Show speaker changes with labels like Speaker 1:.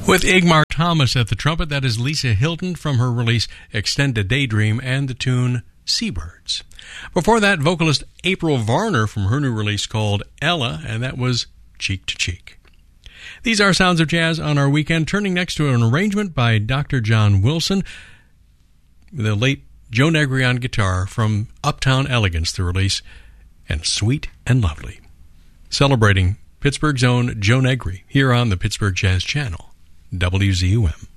Speaker 1: With Igmar Thomas at the trumpet, that is Lisa Hilton from her release Extended Daydream and the tune Seabirds. Before that, vocalist April Varner from her new release called Ella, and that was Cheek to Cheek. These are Sounds of Jazz on our weekend, turning next to an arrangement by Dr. John Wilson, the late Joe Negri on guitar from Uptown Elegance, the release, and Sweet and Lovely. Celebrating Pittsburgh's own Joe Negri here on the Pittsburgh Jazz Channel, WZUM.